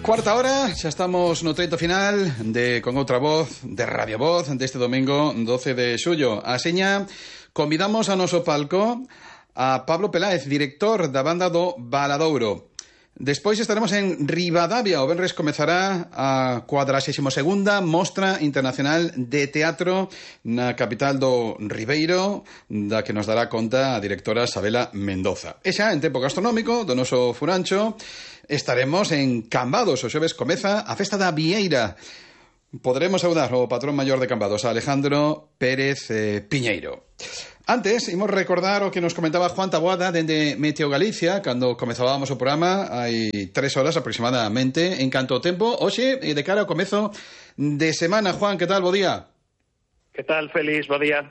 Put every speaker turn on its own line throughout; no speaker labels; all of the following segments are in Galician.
Cuarta hora, xa estamos no treito final de Con Outra Voz, de Radio Voz, deste domingo 12 de xullo. A seña, convidamos a noso palco a Pablo Peláez, director da banda do Valadouro. Despois estaremos en Ribadavia, o venres comezará a 42ª Mostra Internacional de Teatro na capital do Ribeiro, da que nos dará conta a directora Sabela Mendoza. E xa, en tempo gastronómico, do noso furancho, estaremos en Cambados. O xoves comeza a festa da Vieira. Poderemos saudar o patrón maior de Cambados, a Alejandro Pérez Piñeiro. Antes, imos recordar o que nos comentaba Juan Taboada dende Meteo Galicia, cando comezábamos o programa hai 3 horas aproximadamente. En canto ao tempo, hoxe, de cara ao comezo de semana. Juan, que tal? Bo día.
Que tal, Félix? Bo día.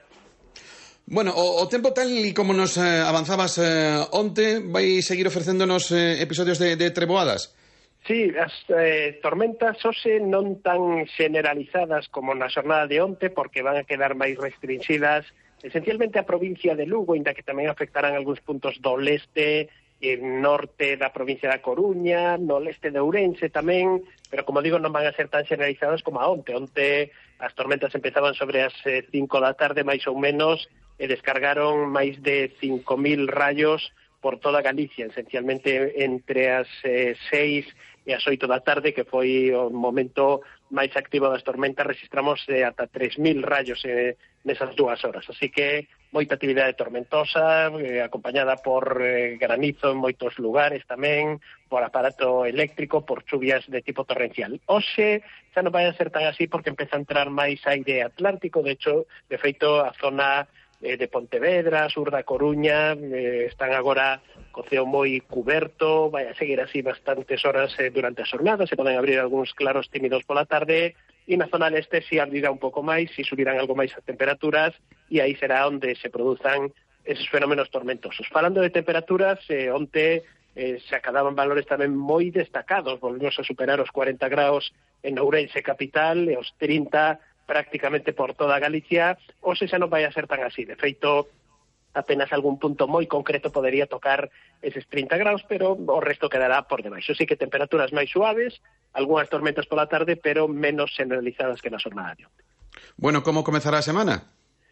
Bueno, o tempo tal e como nos avanzabas onte, vai seguir ofrecéndonos episodios de treboadas?
Sí, as tormentas hoxe non tan generalizadas como na xornada de onte, porque van a quedar máis restringidas esencialmente a provincia de Lugo, inda que tamén afectarán algúns puntos do leste e norte da provincia da Coruña, no leste de Ourense tamén, pero como digo, non van a ser tan generalizadas como a onte. Onte as tormentas empezaban sobre as 5 da tarde, máis ou menos, e descargaron máis de 5.000 rayos por toda Galicia, esencialmente entre as 6 e as 8 da tarde, que foi o momento máis activo das tormentas. Registramos ata 3.000 rayos nesas 2 horas. Así que moita actividade tormentosa, acompañada por granizo en moitos lugares tamén, por aparato eléctrico, por chuvias de tipo torrencial. Hoxe xa non vai a ser tan así porque empeza a entrar máis aire atlántico. De feito, a zona de Pontevedra, sur da Coruña, están agora co ceo moi cuberto, vai a seguir así bastantes horas durante a xornada, se poden abrir algúns claros tímidos pola tarde, e na zona leste si abrirá un pouco máis, si subirán algo máis as temperaturas, e aí será onde se produzan esos fenómenos tormentosos. Falando de temperaturas, onte se acadaban valores tamén moi destacados, volvemos a superar os 40 graus en Ourense capital, e os 30 prácticamente por toda Galicia. Hoxe xa non vai a ser tan así. De feito, apenas algún punto moi concreto podería tocar eses 30 graus, pero o resto quedará por debaixo. Sí que temperaturas máis suaves, algunhas tormentas pola tarde, pero menos generalizadas que na xornada de onte.
Bueno, como comezará a semana?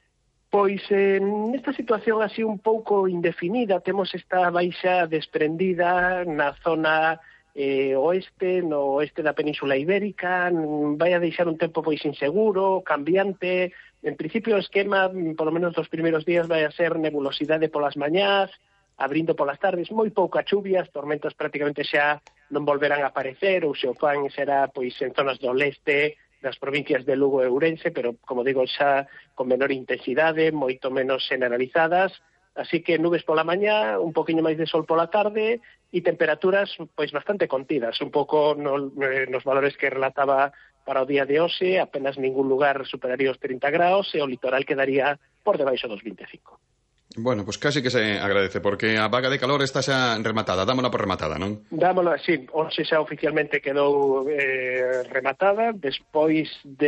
Pois nesta situación así un pouco indefinida, temos esta baixa desprendida na zona oeste, no oeste da Península Ibérica, vai a deixar un tempo pois inseguro, cambiante. En principio o esquema, polo menos dos primeiros días, vai a ser nebulosidade polas mañás, abrindo polas tardes, moi pouca chuvia, as tormentas prácticamente xa non volverán a aparecer, ou se o fan será pois en zonas do leste das provincias de Lugo e Ourense, pero, como digo, xa con menor intensidade, moito menos generalizadas. Así que nubes pola mañá, un poquinho máis de sol pola tarde e temperaturas pois bastante contidas, un pouco nos valores que relataba para o día de hoxe, apenas ningún lugar superaría os 30 graus e o litoral quedaría por debaixo dos 25.
Bueno, pois casi que se agradece, porque a vaga de calor está xa rematada, dámola por rematada, non?
Dámola, sí, hoxe xa oficialmente quedou rematada, despois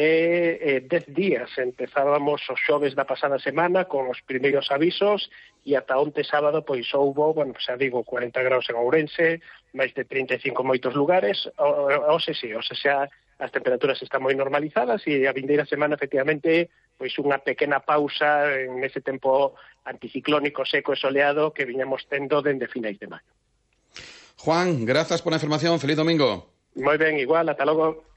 de 10 días. Empezábamos os xoves da pasada semana con os primeiros avisos e ata onte sábado pois houbo, bueno, xa digo, 40 graus en Ourense, máis de 35 en moitos lugares. Hoxe sí, hoxe xa as temperaturas están moi normalizadas e a vindeira semana, efectivamente, pois unha pequena pausa en ese tempo anticiclónico seco e soleado que viñamos tendo dende finais de maio.
Juan, grazas pola información, feliz domingo.
Moi ben, igual, ata logo.